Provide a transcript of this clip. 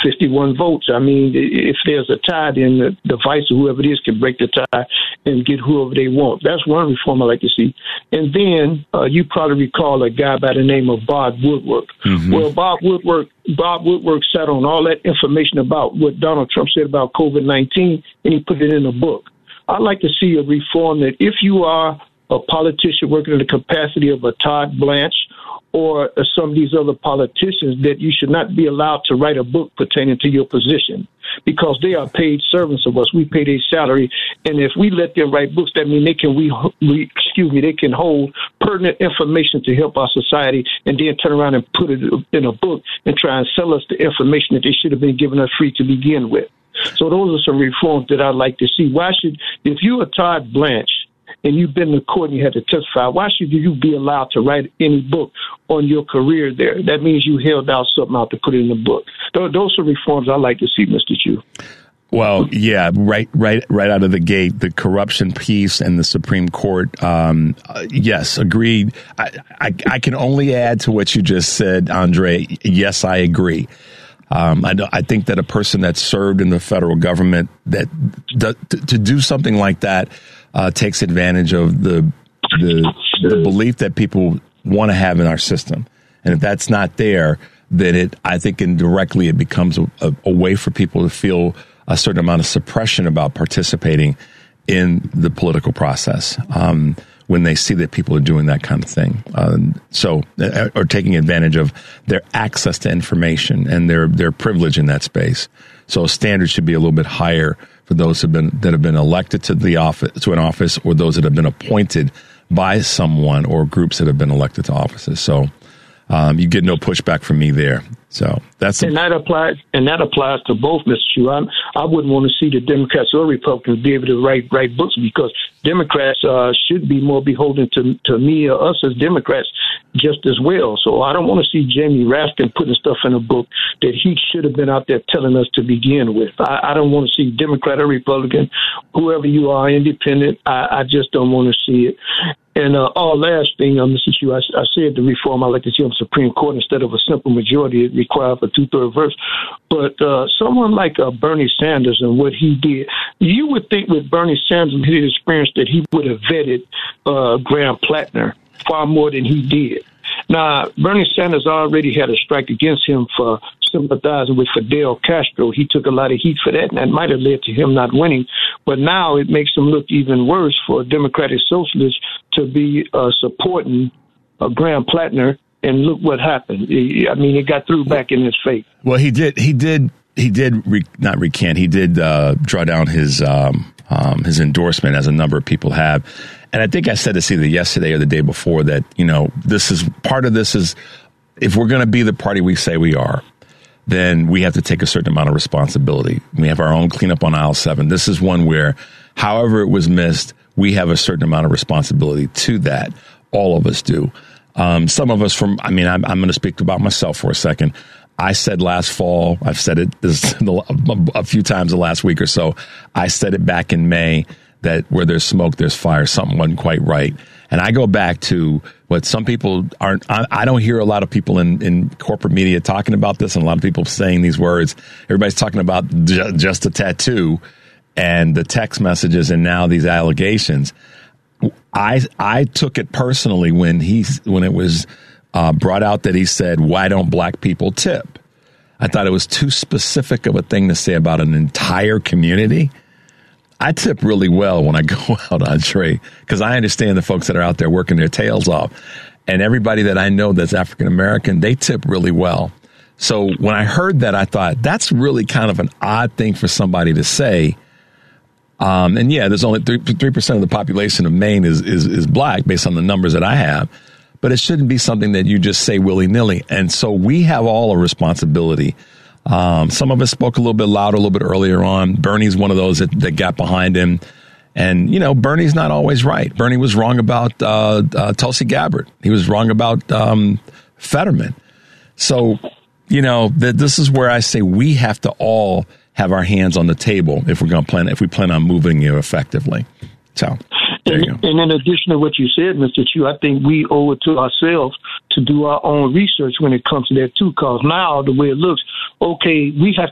51 votes. I mean, if there's a tie, then the vice or whoever it is can break the tie and get whoever they want. That's one reform I like to see. And then you probably recall a guy by the name of Bob Woodward. Mm-hmm. Well, Bob Woodward sat on all that information about what Donald Trump said about COVID-19, and he put it in a book. I'd like to see a reform that if you are a politician working in the capacity of a Todd Blanche or some of these other politicians, that you should not be allowed to write a book pertaining to your position, because they are paid servants of us. We pay their salary, and if we let them write books, that means they can hold pertinent information to help our society, and then turn around and put it in a book and try and sell us the information that they should have been giving us free to begin with. So those are some reforms that I'd like to see. If you're a Todd Blanche and you've been in court and you had to testify, why should you be allowed to write any book on your career there? That means you held out something out to put in the book. Those are reforms I like to see, Mr. Chu. Well, yeah, right out of the gate, the corruption piece and the Supreme Court. Yes, agreed. I can only add to what you just said, Andre. Yes, I agree. I think that a person that served in the federal government to do something like that takes advantage of the belief that people want to have in our system. And if that's not there, then I think indirectly it becomes a way for people to feel a certain amount of suppression about participating in the political process when they see that people are doing that kind of thing. Or taking advantage of their access to information and their privilege in that space. So standards should be a little bit higher for those that have been elected to an office, or those that have been appointed by someone or groups that have been elected to offices. So you get no pushback from me there. So that applies to both, Mr. Chu. I wouldn't want to see the Democrats or Republicans be able to write books, because Democrats should be more beholden to me or us as Democrats just as well. So I don't want to see Jamie Raskin putting stuff in a book that he should have been out there telling us to begin with. I don't want to see Democrat or Republican, whoever you are, independent. I just don't want to see it. And last thing, Mr. Chu, I said the reform I like to see on the Supreme Court, instead of a simple majority, it requires a 2/3 vote. But someone like Bernie Sanders and what he did, you would think with Bernie Sanders and his experience that he would have vetted Graham Plattner far more than he did. Now, Bernie Sanders already had a strike against him for sympathizing with Fidel Castro. He took a lot of heat for that, and that might have led to him not winning. But now it makes him look even worse for Democratic Socialists to be supporting Graham Plattner. And look what happened. It got through back in his face. Well, he did not recant. He did draw down his endorsement, as a number of people have. And I think I said this either yesterday or the day before that, this is if we're going to be the party we say we are, then we have to take a certain amount of responsibility. We have our own cleanup on aisle 7. This is one where, however it was missed, we have a certain amount of responsibility to that. All of us do. Some of us I'm going to speak about myself for a second. I said last fall, I've said it a few times the last week or so. I said it back in May that where there's smoke, there's fire. Something wasn't quite right. And I go back to what some people aren't. I don't hear a lot of people in corporate media talking about this, and a lot of people saying these words. Everybody's talking about just a tattoo and the text messages and now these allegations. I took it personally when it was brought out that he said, "Why don't black people tip?" I thought it was too specific of a thing to say about an entire community. I tip really well when I go out, Andre, because I understand the folks that are out there working their tails off. And everybody that I know that's African American, they tip really well. So when I heard that, I thought that's really kind of an odd thing for somebody to say. And yeah, there's only 3% of the population of Maine is black based on the numbers that I have. But it shouldn't be something that you just say willy-nilly. And so we have all a responsibility. Some of us spoke a little bit louder, a little bit earlier on. Bernie's one of those that got behind him. And, Bernie's not always right. Bernie was wrong about Tulsi Gabbard. He was wrong about Fetterman. So, this is where I say we have to all have our hands on the table if we plan on moving it effectively. So there you go. And in addition to what you said, Mr. Chu, I think we owe it to ourselves to do our own research when it comes to that too, because now the way it looks, okay, we have